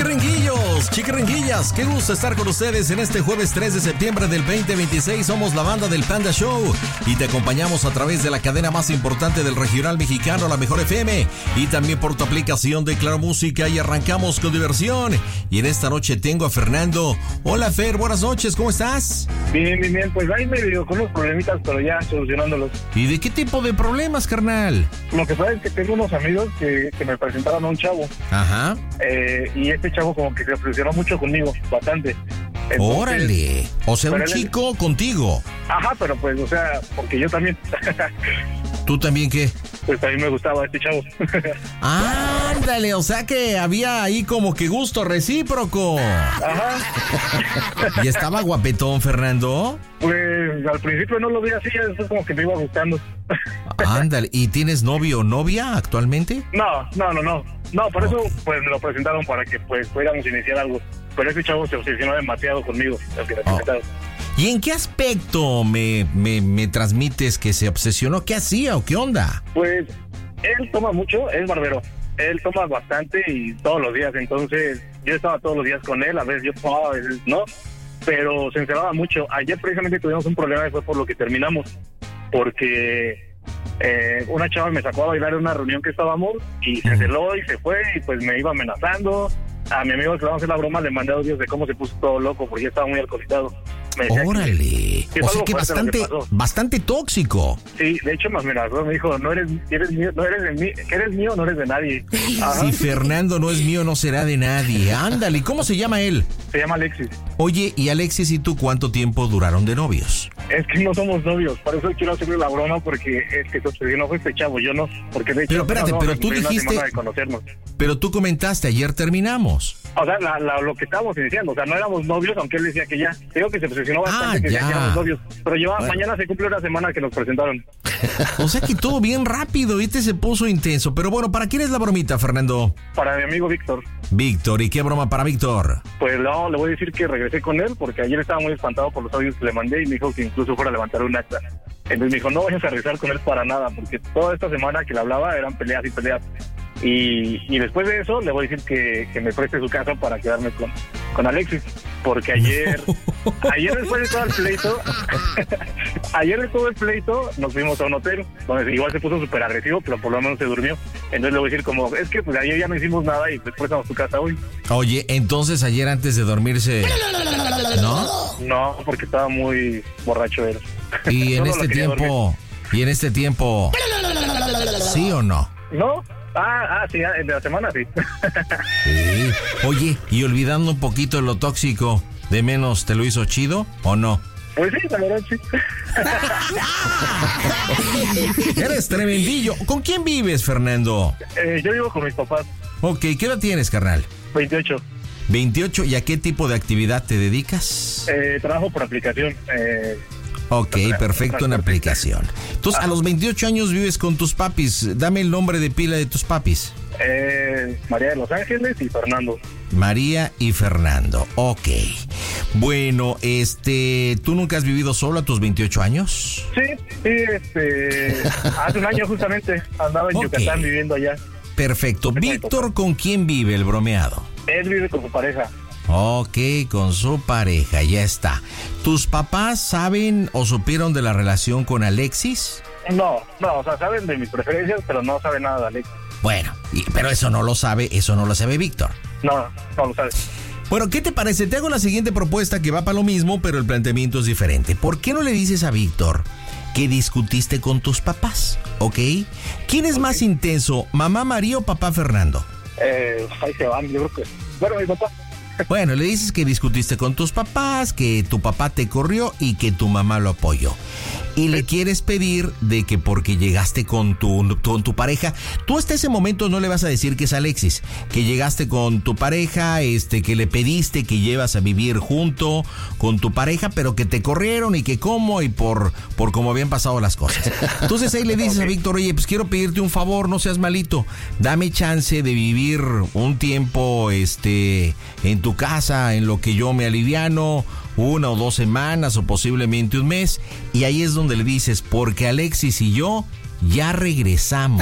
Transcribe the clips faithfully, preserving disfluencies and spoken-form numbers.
Chiquiringuillos, chiquiringuillas, qué gusto estar con ustedes en este jueves tres de septiembre del veinte veintiséis. Somos la banda del Panda Show y te acompañamos a través de la cadena más importante del regional mexicano, la Mejor F M, y también por tu aplicación de Claro Música, y arrancamos con diversión. Y en esta noche tengo a Fernando. Hola Fer, buenas noches, ¿cómo estás? Bien, bien, bien, pues ahí medio con unos problemitas, pero ya solucionándolos. ¿Y de qué tipo de problemas, carnal? Lo que pasa es que tengo unos amigos que, que me presentaron a un chavo. Ajá. Eh, y este chavo como que se obsesionó mucho conmigo, bastante. Entonces, ¡órale! O sea, un chico es... contigo. Ajá, pero pues, o sea, porque yo también. ¿Tú también qué? Pues a mí me gustaba este chavo. ¡Ándale! O sea que había ahí como que gusto recíproco. Ajá. ¿Y estaba guapetón, Fernando? Pues al principio no lo vi así, eso es como que me iba gustando. Ándale, ¿y tienes novio o novia actualmente? No, no, no, no. No, por eso pues me lo presentaron para que pues pudiéramos iniciar algo. Pero este chavo se obsesionó demasiado conmigo, el que me presentaron. ¿Y en qué aspecto me, me, me transmites que se obsesionó? ¿Qué hacía o qué onda? Pues él toma mucho, es barbero. Él toma bastante y todos los días. Entonces yo estaba todos los días con él. A veces yo tomaba, a veces no. Pero se encerraba mucho. Ayer precisamente tuvimos un problema y fue por lo que terminamos. Porque eh, una chava me sacó a bailar en una reunión que estábamos y se celó y se fue y pues me iba amenazando. A mi amigo que le vamos a hacer la broma le mandé audios de cómo se puso todo loco porque ya estaba muy alcoholizado. ¡Órale! Que, o sea que bastante, que bastante tóxico. Sí, de hecho me amenazó, me dijo, no eres, eres mío, no eres de mí, que eres mío, no eres de nadie. Ajá. Si Fernando no es mío, no será de nadie. Ándale, ¿cómo se llama él? Se llama Alexis. Oye, ¿y Alexis y tú cuánto tiempo duraron de novios? Es que no somos novios, por eso quiero hacerle la broma, porque es que se obsesionó fue este chavo, yo no, porque de hecho... Pero espérate, no, pero no, tú dijiste... de conocernos. Pero tú comentaste, ayer terminamos. O sea, la, la, lo que estábamos iniciando, o sea, no éramos novios, aunque él decía que ya. Creo que se obsesionó bastante, ah, que ya. ya éramos novios. Pero lleva, bueno. Mañana se cumple una semana que nos presentaron. O sea que todo bien rápido, ¿viste? Se puso intenso. Pero bueno, ¿para quién es la bromita, Fernando? Para mi amigo Víctor. Víctor, ¿y qué broma para Víctor? Pues no, le voy a decir que regresé con él, porque ayer estaba muy espantado por los audios que le mandé y me dijo que incluso fuera a levantar un acta. Entonces me dijo, no vayas a regresar con él para nada, porque toda esta semana que le hablaba eran peleas y peleas. Y, y después de eso le voy a decir que, que me preste su casa para quedarme con, con Alexis, porque ayer ayer después de todo el pleito ayer de todo el pleito nos fuimos a un hotel donde igual se puso súper agresivo, pero por lo menos se durmió. Entonces le voy a decir como, es que pues ayer ya no hicimos nada y después estamos a tu casa hoy. Oye, entonces ayer antes de dormirse, ¿no? No, porque estaba muy borracho él. Y en este tiempo y en este tiempo ¿sí o no? No. Ah, ah, sí, de la semana sí. Sí. Oye, y olvidando un poquito lo tóxico, ¿de menos te lo hizo chido o no? Pues sí, la verdad sí. Eres tremendillo. ¿Con quién vives, Fernando? Eh, yo vivo con mis papás. Ok, ¿qué edad tienes, carnal? veintiocho. veintiocho, ¿y a qué tipo de actividad te dedicas? Eh, trabajo por aplicación, eh... Ok, perfecto, en aplicación. Entonces, a los veintiocho años vives con tus papis. Dame el nombre de pila de tus papis. Eh, María de Los Ángeles y Fernando. María y Fernando, ok. Bueno, este, ¿tú nunca has vivido solo a tus veintiocho años? Sí, sí, este, hace un año justamente andaba en okay. Yucatán viviendo allá. Perfecto. Víctor, ¿con quién vive el bromeado? Él vive con su pareja. Ok, con su pareja, ya está. ¿Tus papás saben o supieron de la relación con Alexis? No, no, o sea, saben de mis preferencias, pero no saben nada de Alexis. Bueno, y, pero eso no lo sabe, eso no lo sabe Víctor. No, no lo sabe. Bueno, ¿qué te parece? Te hago la siguiente propuesta que va para lo mismo, pero el planteamiento es diferente. ¿Por qué no le dices a Víctor que discutiste con tus papás? ¿Ok? ¿Quién es okay. más intenso, mamá María o papá Fernando? Eh, ahí se van, yo creo que... Bueno, mi papá. Bueno, le dices que discutiste con tus papás, que tu papá te corrió y que tu mamá lo apoyó. Y le quieres pedir de que porque llegaste con tu, con tu pareja, tú hasta ese momento no le vas a decir que es Alexis, que llegaste con tu pareja, este, que le pediste que llevas a vivir junto con tu pareja, pero que te corrieron y que cómo y por, por cómo habían pasado las cosas. Entonces ahí le dices okay. a Víctor, oye, pues quiero pedirte un favor, no seas malito, dame chance de vivir un tiempo este, en tu casa, en lo que yo me aliviano, una o dos semanas o posiblemente un mes, y ahí es donde le dices, porque Alexis y yo ya regresamos.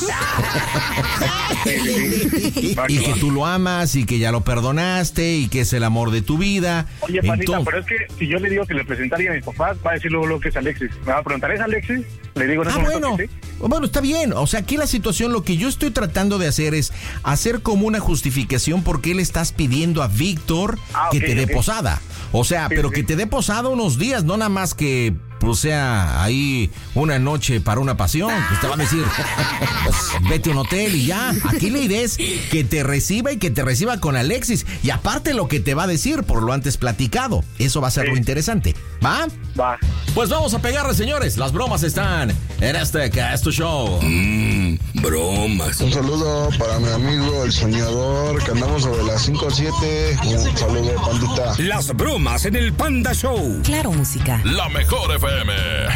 Y que tú lo amas y que ya lo perdonaste y que es el amor de tu vida. Oye, Panita, Entonces... pero es que si yo le digo que le presentaría a mis papás, va a decir luego lo que es Alexis. Me va a preguntar, ¿es Alexis? Le digo, en ese ah, bueno, que sí. Bueno, está bien. O sea, aquí la situación, lo que yo estoy tratando de hacer es hacer como una justificación por qué le estás pidiendo a Víctor ah, que okay, te dé okay. posada. O sea, sí, pero sí. que te dé posada unos días, no nada más que, pues, sea ahí una noche para una pasión. Pues te va a decir, pues, vete a un hotel y ya. Aquí la idea es que te reciba y que te reciba con Alexis. Y aparte lo que te va a decir por lo antes platicado. Eso va a ser sí. lo interesante. ¿Va? Va. Pues vamos a pegarle, señores. Las bromas están en este Casto Show. Mmm, bromas. Un saludo para mi amigo el soñador, que andamos sobre las cinco o siete. Un saludo, pandita. Las bromas en el Panda Show. Claro, música. La mejor F M.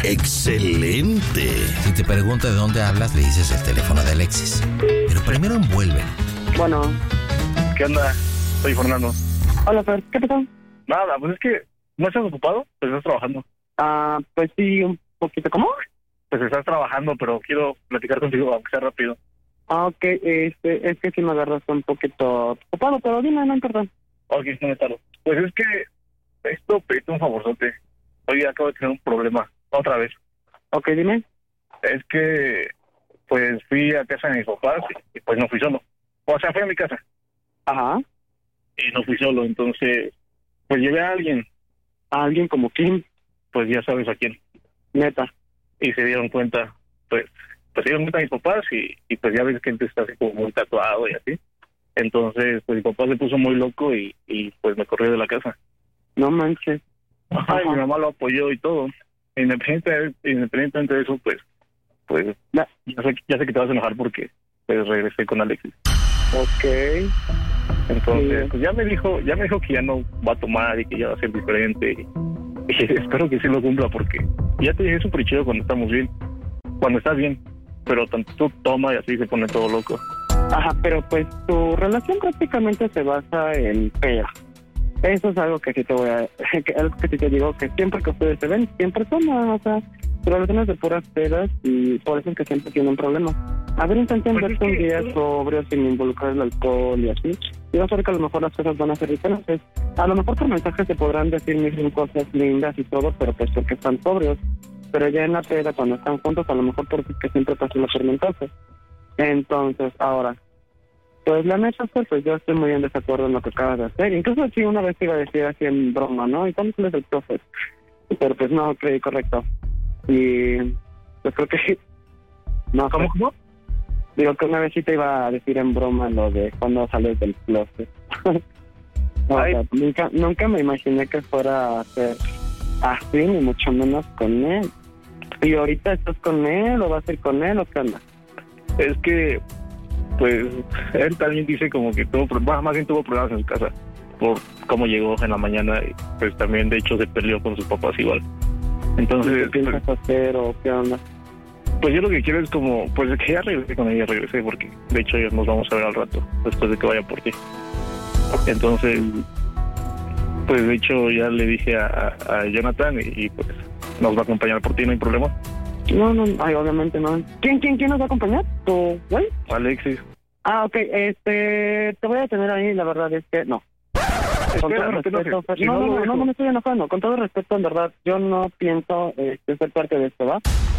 Excelente. Si te pregunta de dónde hablas, le dices el teléfono de Alexis. Pero primero envuelve. Bueno, ¿qué onda? Soy Fernando. Hola, Fer. ¿Qué pasó? Nada, pues es que ¿no estás ocupado? Pues estás trabajando. Ah, uh, pues sí, un poquito. ¿Cómo? Pues estás trabajando, pero quiero platicar contigo, aunque sea rápido. Ah, ok, este, es que sí me agarras un poquito ocupado, pero dime, no importa. Ok, no me tardo. Pues es que esto, pediste un favorzote. Hoy acabo de tener un problema, otra vez. Ok, dime. Es que, pues fui a casa de mis papás y, y pues no fui solo. O sea, fui a mi casa. Ajá. Y no fui solo, entonces, pues llevé a alguien. ¿A alguien como quién? Pues ya sabes a quién. Neta. Y se dieron cuenta, pues, pues se dieron cuenta mis papás y, y pues ya ves que gente está así como muy tatuado y así. Entonces, pues mi papá se puso muy loco y, y pues me corrió de la casa. No manches. Ajá, Ajá. Y mi mamá lo apoyó y todo. Independientemente, independientemente de eso, pues, pues, ya, ya, sé, ya sé que te vas a enojar porque pues regresé con Alexis. Ok. Entonces, sí. pues ya me dijo, ya me dijo que ya no va a tomar y que ya va a ser diferente. Y, y espero que sí lo cumpla porque ya te dije súper chido cuando estamos bien, cuando estás bien, pero tanto tú toma y así se pone todo loco. Ajá, pero pues tu relación prácticamente se basa en pea. Eso es algo que sí te voy a, que, algo que sí te digo, que siempre que ustedes se ven, siempre son, o sea, su relación es de puras pedas y por eso es que siempre tienen problemas. A ver, intenten pues verse un día sobrio sin involucrar el alcohol y así. Y vas a ver que a lo mejor las cosas van a ser diferentes. A lo mejor por mensajes se podrán decir mil cosas lindas y todo, pero pues porque están sobrios. Pero ya en la peda, cuando están juntos, a lo mejor porque es que siempre pasan los tormentosos. Entonces, ahora, pues la neta, pues yo estoy muy en desacuerdo en lo que acabas de hacer. Incluso sí, una vez te iba a decir así en broma, ¿no? ¿Y cómo se les el profe? Pero pues no, creí correcto. Y pues creo que... no, ¿Cómo, cómo? Digo que una vez sí te iba a decir en broma lo de cuando sales del closet. O sea, nunca, nunca me imaginé que fuera a ser así, ni mucho menos con él. ¿Y ahorita estás con él o vas a ir con él o qué onda? Es que, pues, él también dice como que tuvo, bueno, más bien tuvo problemas en su casa por cómo llegó en la mañana y pues también de hecho se peleó con sus papás igual. Entonces, ¿qué piensas pues, hacer o qué onda? Pues yo lo que quiero es como, pues que ya regresé con ella, regresé porque de hecho nos vamos a ver al rato, después de que vaya por ti. Entonces, pues de hecho ya le dije a, a Jonathan y, y pues nos va a acompañar por ti, no hay problema. No, no, ay, obviamente no. ¿Quién, quién, quién nos va a acompañar? ¿Tu güey? Alexis. Ah, ok, este, te voy a detener ahí, la verdad es que no. Con Espera, todo no respeto, te si no, no, no, no, no, no, no me estoy enojando. Con todo respeto, en verdad, yo no pienso este, ser parte de esto, ¿va?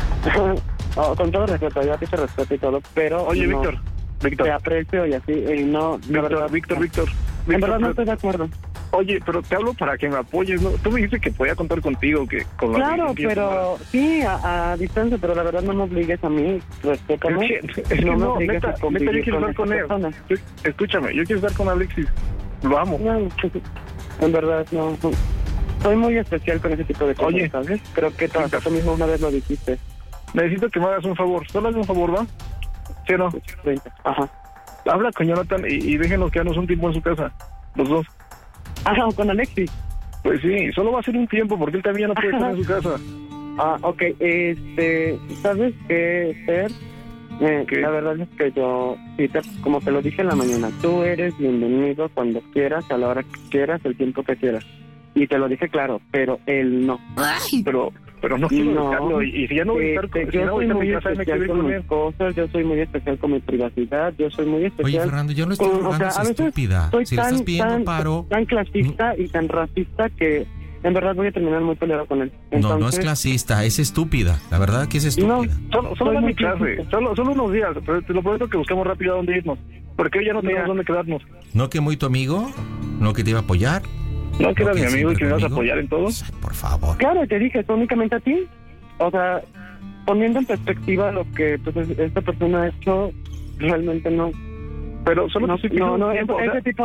No, con todo respeto, yo a ti te respeto y todo, pero... Oye, no, Víctor, Víctor. Te aprecio y así, y no... Víctor, verdad, Víctor, no. Víctor, Víctor. En verdad no pero, estoy de acuerdo. Oye, pero te hablo para que me apoyes, ¿no? Tú me dijiste que podía contar contigo, que con la Claro, pero sí, a, a distancia, pero la verdad no me obligues a mí, respétame. Es que, es que no, no, me neta, a neta, yo quiero estar con él. Persona. Escúchame, yo quiero estar con Alexis, lo amo. No, en verdad, no. Soy muy especial con ese tipo de cosas, Oye, ¿sabes? Creo que tú, tú mismo una vez lo dijiste. Necesito que me hagas un favor, solo haz un favor, ¿va? ¿Sí o no? Ajá. Habla con Jonathan y, y déjenos quedarnos un tiempo en su casa, los dos. Ajá, con Alexis. Pues sí, solo va a ser un tiempo porque él también no puede estar en su casa. Ah, ok, este, ¿sabes qué, Fer? Eh, la verdad es que yo, sí te, como te lo dije en la mañana, tú eres bienvenido cuando quieras, a la hora que quieras, el tiempo que quieras. Y te lo dije claro, pero él no. Pero, pero no quiero No. dejarlo. Y, y si ya no voy a estar con, Este, si yo no voy soy a estar en muy mi casa, me quiero especial ir con con mis él. cosas, yo soy muy especial con mi privacidad, yo soy muy especial. Oye, Fernando, yo no estoy con- jugando, o sea, es a veces estúpida. soy Si le tan, estás pidiendo tan, paro... tan clasista y tan racista que en verdad voy a terminar muy peleado con él. No, no es Entonces, clasista, es estúpida. La verdad que es estúpida. Solo, solo Soy dame muy clase, clasista. solo, solo unos días, pero te lo prometo que buscamos rápido a dónde irnos. Porque hoy ya no tenemos Mira. dónde quedarnos. ¿No que muy tu amigo? ¿No que te iba a apoyar? No, que eras mi que amigo y siempre que me ibas a conmigo. apoyar en todo. Ay, por favor. Claro, te dije, fue únicamente a ti. O sea, poniendo en perspectiva lo que pues, es- esta persona ha hecho, realmente no. Pero solo No, te estoy pidiendo no, no, tiempo, o ese sea, tipo